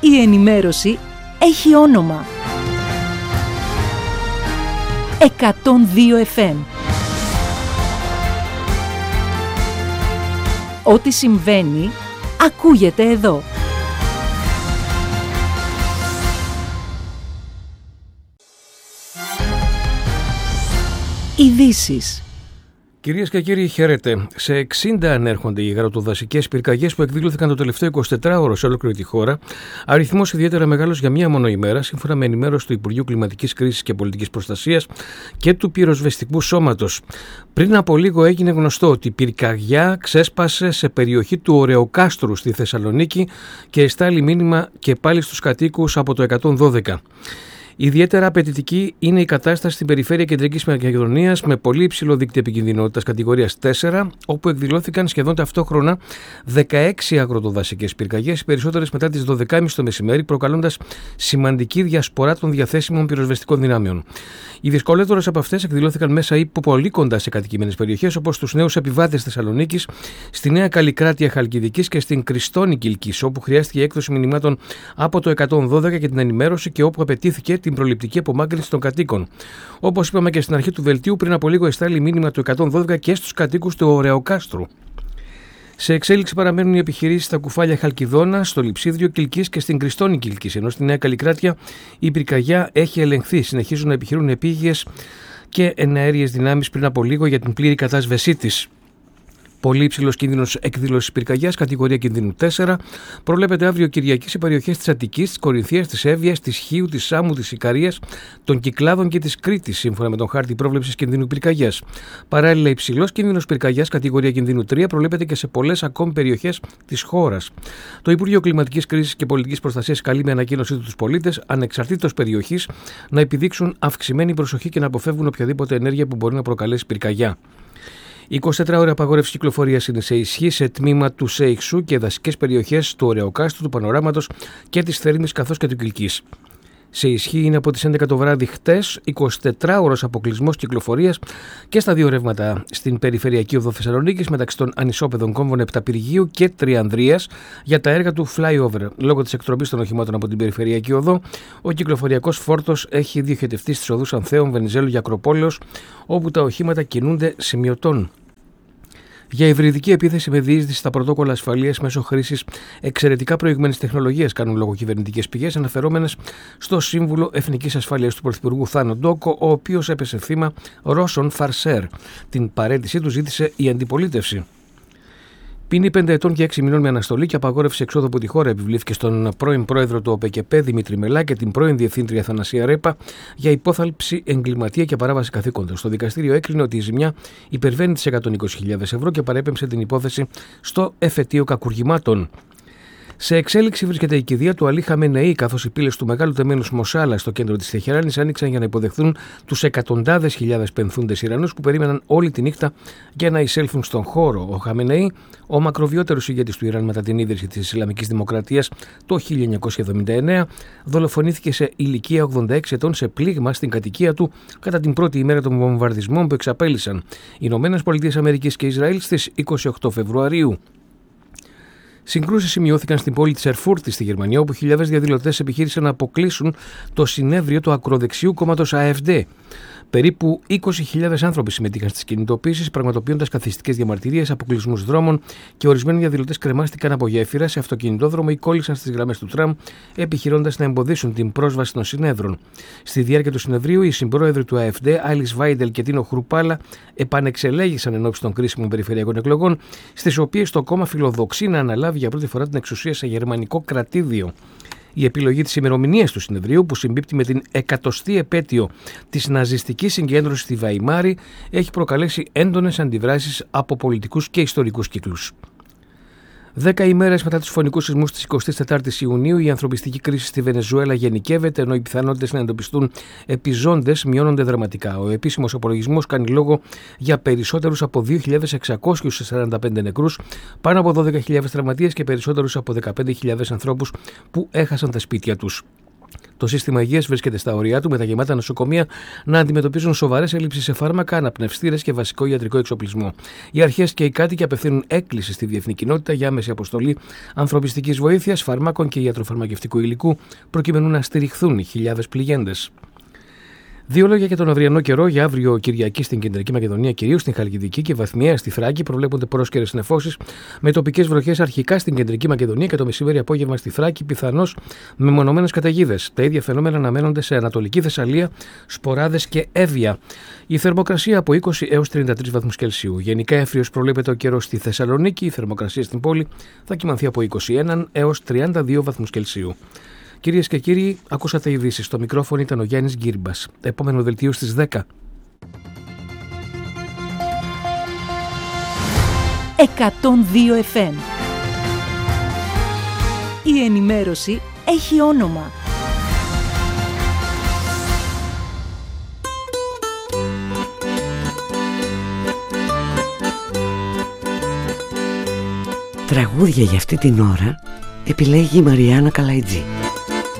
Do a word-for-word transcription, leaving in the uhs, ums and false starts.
Η ενημέρωση έχει όνομα. εκατόν δύο εφ εμ. Ό,τι συμβαίνει, ακούγεται εδώ. Ειδήσεις. Κυρίες και κύριοι, χαίρετε. Σε εξήντα ανέρχονται οι υγροτοδασικές πυρκαγιές που εκδήλωθηκαν το τελευταίο εικοσιτετράωρο σε ολόκληρη τη χώρα. Αριθμός ιδιαίτερα μεγάλος για μία μόνο ημέρα, σύμφωνα με ενημέρωση του Υπουργείου Κλιματικής Κρίσης και Πολιτικής Προστασίας και του Πυροσβεστικού Σώματος. Πριν από λίγο έγινε γνωστό ότι η πυρκαγιά ξέσπασε σε περιοχή του Ωρεοκάστρου στη Θεσσαλονίκη και εστάλει μήνυμα και πάλι στους κατοίκους από το εκατόν δώδεκα. Ιδιαίτερα απαιτητική είναι η κατάσταση στην περιφέρεια Κεντρικής Μακεδονίας με πολύ υψηλό δίκτυο επικινδυνότητας κατηγορίας τέσσερα, όπου εκδηλώθηκαν σχεδόν ταυτόχρονα δεκαέξι αγροτοδασικές πυρκαγιές, οι περισσότερες μετά τις δώδεκα και τριάντα το μεσημέρι, προκαλώντας σημαντική διασπορά των διαθέσιμων πυροσβεστικών δυνάμεων. Οι δυσκολότερες από αυτές εκδηλώθηκαν μέσα ή πολύ κοντά σε κατοικημένες περιοχές, όπως στους νέους επιβάτες Θεσσαλονίκης, στη Νέα Καλλικράτεια Χαλκιδικής και στην Κριστόνη Κιλκής, όπου χρειάστηκε η έκδοση μηνυμάτων από το εκατόν δώδεκα και την ενημέρωση και όπου απαιτήθηκε την προληπτική απομάκρυνση των κατοίκων. Όπως είπαμε και στην αρχή του δελτίου, πριν από λίγο εστάλει μήνυμα του εκατόν δώδεκα και στους κατοίκους του Ωρεοκάστρου. Σε εξέλιξη παραμένουν οι επιχειρήσεις στα κουφάλια Χαλκιδόνα, στο Λειψίδριο Κιλκής και στην Κριστόνη Κιλκής, ενώ στη Νέα Καλλικράτεια η πυρκαγιά έχει ελεγχθεί. Συνεχίζουν να επιχειρούν επίγειες και εναέριες δυνάμεις πριν από λίγο για την πλήρη κατάσβεσή της. Πολύ υψηλός κίνδυνος εκδήλωσης πυρκαγιάς, κατηγορία κινδύνου τέσσερα, προβλέπεται αύριο Κυριακή σε περιοχές της Αττικής, της Κορινθίας, της Εύβοιας, της Χίου, της Σάμου, της Ικαρίας, των Κυκλάδων και της Κρήτης, σύμφωνα με τον χάρτη πρόβλεψης κινδύνου πυρκαγιάς. Παράλληλα, υψηλός κίνδυνος πυρκαγιάς, κατηγορία κινδύνου τρία, προβλέπεται και σε πολλές ακόμη περιοχές της χώρας. Το Υπουργείο Κλιματικής Κρίσης και Πολιτικής Προστασίας καλεί με ανακοίνωσή του τους πολίτες, ανεξαρτήτως περιοχής, να επιδείξουν αυξημένη προσοχή και να αποφεύγουν οποιαδήποτε ενέργεια που μπορεί να προκαλέσει πυρκαγιά. Η εικοσιτετράωρη απαγόρευση κυκλοφορίας είναι σε ισχύ σε τμήμα του Σέιξου και δασικές περιοχές του Ωρεοκάστρου, του Πανοράματος και της Θέρμης καθώς και του Κιλκής. Σε ισχύ είναι από τις έντεκα το βράδυ χτες, εικοσιτετράωρος αποκλεισμός κυκλοφορίας και στα δύο ρεύματα στην περιφερειακή οδό Θεσσαλονίκης μεταξύ των ανισόπεδων κόμβων Επταπηργίου και Τριανδρίας για τα έργα του flyover. Λόγω της εκτροπής των οχημάτων από την περιφερειακή οδό, ο κυκλοφοριακός φόρτος έχει διοχετευτεί στις οδούς Ανθέων, Βενιζέλου και Ακροπόλεως, όπου τα οχήματα κινούνται σημειωτών. Για υβριδική επίθεση με διείσδυση στα πρωτόκολλα ασφαλείας μέσω χρήσης εξαιρετικά προηγμένης τεχνολογίας, κάνουν λόγο κυβερνητικές πηγές, αναφερόμενες στο σύμβουλο Εθνικής Ασφαλείας του Πρωθυπουργού Θάνο Ντόκο, ο οποίος έπεσε θύμα Ρώσων φαρσέρ. Την παραίτησή του ζήτησε η αντιπολίτευση. Ποινή πέντε ετών και έξι μηνών με αναστολή και απαγόρευση εξόδου από τη χώρα επιβλήθηκε στον πρώην πρόεδρο του ΟΠΕΚΕΠΕ Δημήτρη Μελά και την πρώην διευθύντρια Θανασία Ρέπα για υπόθαλψη, εγκληματία και παράβαση καθήκοντος. Το δικαστήριο έκρινε ότι η ζημιά υπερβαίνει τις εκατόν είκοσι χιλιάδες ευρώ και παρέπεμψε την υπόθεση στο εφετείο κακουργημάτων. Σε εξέλιξη βρίσκεται η κηδεία του Αλή Χαμενεή, καθώς οι πύλες του μεγάλου τεμένους Μοσάλα στο κέντρο της Τεχεράνης άνοιξαν για να υποδεχθούν τους εκατοντάδες χιλιάδες πενθούντες Ιρανούς που περίμεναν όλη τη νύχτα για να εισέλθουν στον χώρο. Ο Χαμενεή, ο μακροβιότερος ηγέτης του Ιράν μετά την ίδρυση της Ισλαμικής Δημοκρατίας το χίλια εννιακόσια εβδομήντα εννέα, δολοφονήθηκε σε ηλικία ογδόντα έξι ετών σε πλήγμα στην κατοικία του κατά την πρώτη ημέρα των βομβαρδισμών που εξαπέλυσαν οι Ηνωμένες Πολιτείες Αμερικής και Ισραήλ στις είκοσι οκτώ Φεβρουαρίου. Συγκρούσεις σημειώθηκαν στην πόλη της Ερφούρτη στη Γερμανία, όπου χιλιάδες διαδηλωτές επιχείρησαν να αποκλείσουν το συνέδριο του ακροδεξιού κόμματος AfD. Περίπου είκοσι χιλιάδες άνθρωποι συμμετείχαν στις κινητοποίησεις, πραγματοποιώντας καθιστικές διαμαρτυρίες, αποκλεισμούς δρόμων και ορισμένοι διαδηλωτές κρεμάστηκαν από γέφυρα σε αυτοκινητόδρομο ή κόλλησαν στις γραμμές του τραμ, επιχειρώντας να εμποδίσουν την πρόσβαση των συνέδρων. Στη διάρκεια του συνεδρίου, οι συμπρόεδροι του AfD, Άλις Βάιντελ και Τίνο Χρουπάλα, επανεξελέγησαν εν ώψη των κρίσιμων περιφερειακών εκλογών, στις οποίες το κόμμα φιλοδοξεί να αναλάβει για πρώτη φορά την εξουσία σε γερμανικό κρατήδιο. Η επιλογή της ημερομηνίας του συνεδρίου, που συμπίπτει με την εκατοστή επέτειο της ναζιστικής συγκέντρωσης στη Βαϊμάρη, έχει προκαλέσει έντονες αντιδράσεις από πολιτικούς και ιστορικούς κύκλους. Δέκα ημέρες μετά τους φωνικούς σεισμούς της εικοστής τετάρτης Ιουνίου, η ανθρωπιστική κρίση στη Βενεζουέλα γενικεύεται, ενώ οι πιθανότητες να εντοπιστούν επιζώντες μειώνονται δραματικά. Ο επίσημος απολογισμός κάνει λόγο για περισσότερους από δύο χιλιάδες εξακόσιους σαράντα πέντε νεκρούς, πάνω από δώδεκα χιλιάδες τραυματίες και περισσότερους από δεκαπέντε χιλιάδες ανθρώπους που έχασαν τα σπίτια τους. Το σύστημα υγείας βρίσκεται στα ωριά του, με τα γεμάτα νοσοκομεία να αντιμετωπίζουν σοβαρές έλλειψεις σε φάρμακα, αναπνευστήρες και βασικό ιατρικό εξοπλισμό. Οι αρχές και οι κάτοικοι απευθύνουν έκκληση στη διεθνή κοινότητα για άμεση αποστολή ανθρωπιστικής βοήθειας, φαρμάκων και ιατροφαρμακευτικού υλικού, προκειμένου να στηριχθούν οι χιλιάδες πληγέντες. Δύο λόγια για τον αυριανό καιρό. Για αύριο Κυριακή στην Κεντρική Μακεδονία, κυρίως στην Χαλκιδική και βαθμιαία στη Θράκη, προβλέπονται πρόσκαιρες νεφώσεις με τοπικές βροχές αρχικά στην Κεντρική Μακεδονία και το μεσημέρι απόγευμα στη Θράκη, πιθανώς με μονομένες καταιγίδες. Τα ίδια φαινόμενα αναμένονται σε Ανατολική Θεσσαλία, Σποράδες και Εύβοια. Η θερμοκρασία από είκοσι έως τριάντα τρεις βαθμούς Κελσίου. Γενικά εύριος προβλέπεται ο καιρός στη Θεσσαλονίκη. Η θερμοκρασία στην πόλη θα κυμανθεί από είκοσι ένα έως τριάντα δύο βαθμούς Κελσίου. Κυρίες και κύριοι, ακούσατε ειδήσεις. Στο μικρόφωνο ήταν ο Γιάννης Γκύρμπας. Επόμενο δελτίο στις δέκα. εκατόν δύο εφ εμ. Η ενημέρωση έχει όνομα. Τραγούδια για αυτή την ώρα επιλέγει η Μαριάννα Καλαϊτζή.